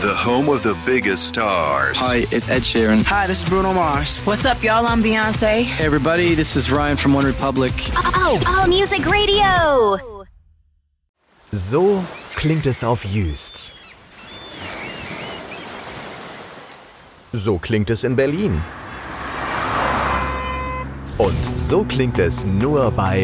the home of the biggest stars. Hi, it's Ed Sheeran. Hi, this is Bruno Mars. What's up, y'all? I'm Beyonce. Hey, everybody, this is Ryan from One Republic. Oh, Music Radio. So klingt es auf Jüst. So klingt es in Berlin. Und so klingt es nur bei